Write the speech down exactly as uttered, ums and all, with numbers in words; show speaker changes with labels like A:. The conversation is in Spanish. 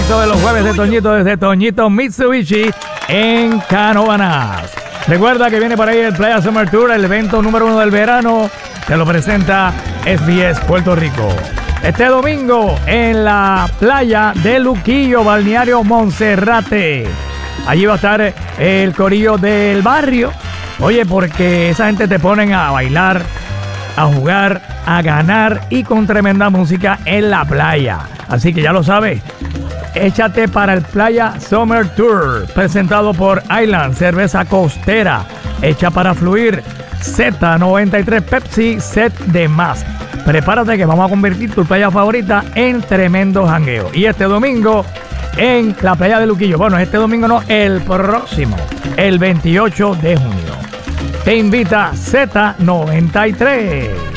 A: directo de los jueves de Toñito desde Toñito Mitsubishi en Canóvanas. Recuerda que viene por ahí el Playa Summer Tour, el evento número uno del verano. Te lo presenta S B S Puerto Rico. Este domingo en la playa de Luquillo, Balneario Monserrate. Allí va a estar el corillo del barrio. Oye, porque esa gente te ponen a bailar, a jugar, a ganar y con tremenda música en la playa. Así que ya lo sabes, échate para el Playa Summer Tour, presentado por Island, cerveza costera, hecha para fluir, Z noventa y tres Pepsi, set de más. Prepárate que vamos a convertir tu playa favorita en tremendo jangueo. Y este domingo en la playa de Luquillo, bueno, este domingo no, el próximo, el veintiocho de junio. Te invita Z noventa y tres.